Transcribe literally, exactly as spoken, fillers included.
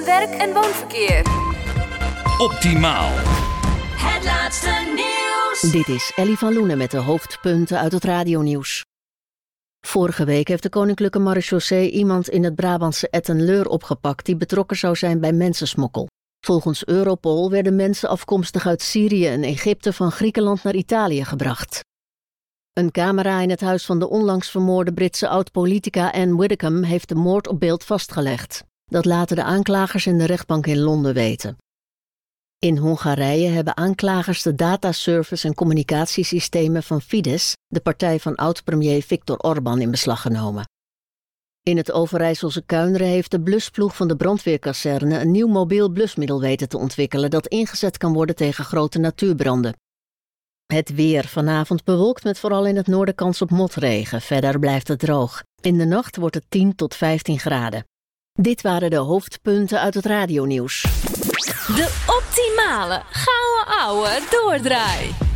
werk- en woonverkeer. Optimaal. Het laatste nieuws. Dit is Ellie van Loenen met de hoofdpunten uit het radionieuws. Vorige week heeft de Koninklijke Marechaussee iemand in het Brabantse Etten-Leur opgepakt die betrokken zou zijn bij mensensmokkel. Volgens Europol werden mensen afkomstig uit Syrië en Egypte van Griekenland naar Italië gebracht. Een camera in het huis van de onlangs vermoorde Britse oud-politica Anne Widdecombe heeft de moord op beeld vastgelegd. Dat laten de aanklagers in de rechtbank in Londen weten. In Hongarije hebben aanklagers de dataservice en communicatiesystemen van Fidesz, de partij van oud-premier Viktor Orbán, in beslag genomen. In het Overijsselse Kuinre heeft de blusploeg van de brandweerkazerne een nieuw mobiel blusmiddel weten te ontwikkelen dat ingezet kan worden tegen grote natuurbranden. Het weer vanavond bewolkt met vooral in het noorden kans op motregen. Verder blijft het droog. In de nacht wordt het tien tot vijftien graden. Dit waren de hoofdpunten uit het radionieuws. De optimale gouden ouwe doordraai.